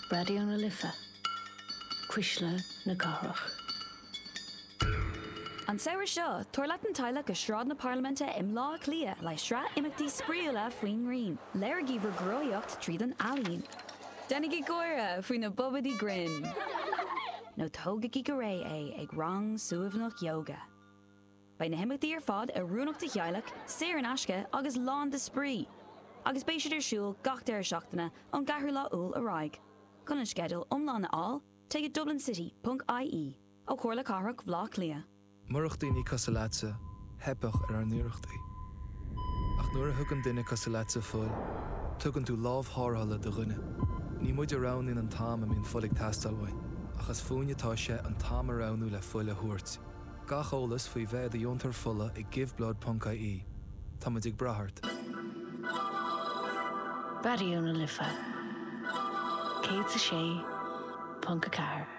Radio na Lifa. Quisla na Carach. An saoir seo, tuair leat an taile go sráid na Parliamente im lá clia le sra imeachtaí spríola faoin rian, léir gíomhar groíocht tríd an alín. Dennig I góire faoin na bobadí grin. nó tógaí go ré é ag rang suamhnach yoga. Ba na himimeachtaí ar fad a rúnach de chealaach, séir an asce agus lán de sprí. Agus béisidir siúil gach deir seachtainna an gahar lá úl a raig. Con an skedul omlá na all, take dublincity.ie ó Chorla Carach bhlá clia. Murachtaí ní casalatsa, hebach ar an nuirachtaí. Ach nuair a thugann duine casalatsa fuil, tugann tú lámhthárthala do rinne. Ní muid arán in an táim am íon fulig tastalhain, achas fúinetá sé an táim aránú le fuil a thuairt. Gach ólas faoi bheith a diontar fulla I giveblod.ie. Tá muid ag brathart. Radio na Lifa. Cé a sé, Punca Car.